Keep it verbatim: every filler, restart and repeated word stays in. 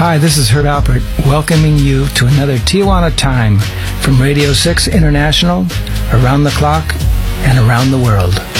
Hi, this is Herb Alpert, welcoming you to another Tijuana Time from Radio six International, around the clock and around the world.